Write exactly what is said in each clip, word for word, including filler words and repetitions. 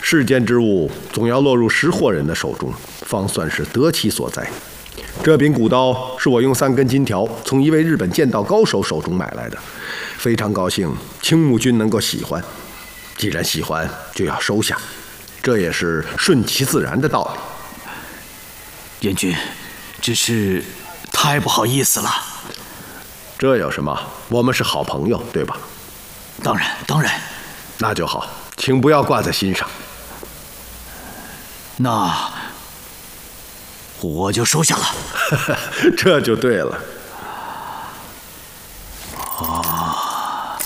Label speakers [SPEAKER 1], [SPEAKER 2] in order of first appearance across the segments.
[SPEAKER 1] 世间之物总要落入识货人的手中，方算是得其所在。这柄古刀是我用三根金条从一位日本剑道高手手中买来的，非常高兴青木君能够喜欢。既然喜欢，就要收下，这也是顺其自然的道理。
[SPEAKER 2] 燕君，只是太不好意思了。
[SPEAKER 1] 这有什么？我们是好朋友，对吧？
[SPEAKER 2] 当然，当然。
[SPEAKER 1] 那就好，请不要挂在心上。
[SPEAKER 2] 那我就收下了。
[SPEAKER 1] 这就对了。
[SPEAKER 2] 啊，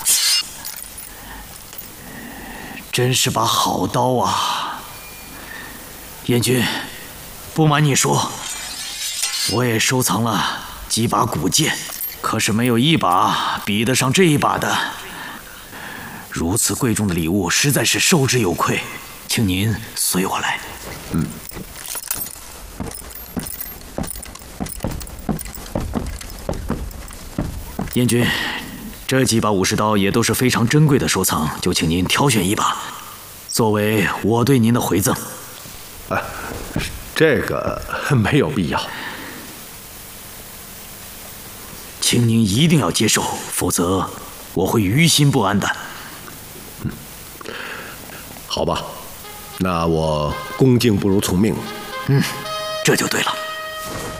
[SPEAKER 2] 真是把好刀啊！燕君，不瞒你说，我也收藏了几把古剑，可是没有一把比得上这一把的。如此贵重的礼物，实在是受之有愧，请您随我来。
[SPEAKER 1] 嗯。
[SPEAKER 2] 燕君，这几把武士刀也都是非常珍贵的收藏，就请您挑选一把，作为我对您的回赠。
[SPEAKER 1] 啊，这个没有必要。
[SPEAKER 2] 请您一定要接受，否则我会于心不安的。
[SPEAKER 1] 嗯，好吧，那我恭敬不如从命。
[SPEAKER 2] 嗯，这就对了。